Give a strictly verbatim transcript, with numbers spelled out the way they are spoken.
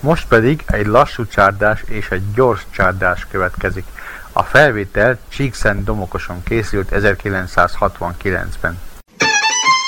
Most pedig egy lassú csárdás és egy gyors csárdás következik. A felvétel Csíkszentdomokoson készült ezerkilencszázhatvankilencben.